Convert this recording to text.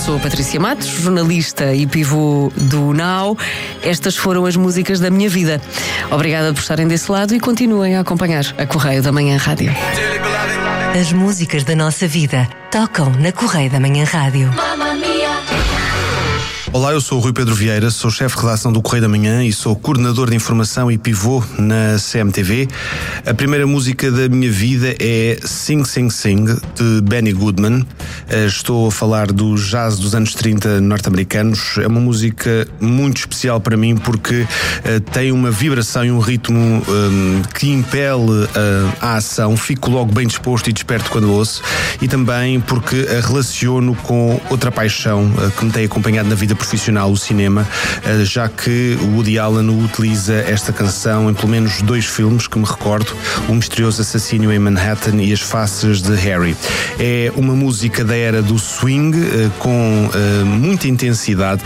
sou a Patrícia Matos, jornalista e pivô do Now. Estas foram as músicas da minha vida. Obrigada por estarem desse lado e continuem a acompanhar a Correio da Manhã Rádio. As músicas da nossa vida tocam na Correio da Manhã Rádio. Olá, eu sou o Rui Pedro Vieira, sou chefe de redação do Correio da Manhã e sou coordenador de informação e pivô na CMTV. A primeira música da minha vida é Sing Sing Sing, de Benny Goodman. Estou a falar do jazz dos anos 30 norte-americanos. É uma música muito especial para mim porque tem uma vibração e um ritmo que impele a ação. Fico logo bem disposto e desperto quando ouço, e também porque a relaciono com outra paixão que me tem acompanhado na vida profissional, o cinema, já que o Woody Allen utiliza esta canção em pelo menos 2 filmes que me recordo: O Misterioso Assassínio em Manhattan e As Faces de Harry. É uma música da era do swing, com muita intensidade,